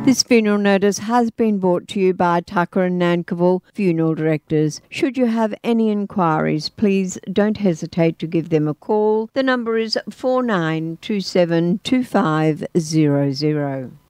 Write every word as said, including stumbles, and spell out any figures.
This funeral notice has been brought to you by Tucker and Nankerville Funeral Directors. Should you have any inquiries, please don't hesitate to give them a call. The number is four nine two seven two five zero zero.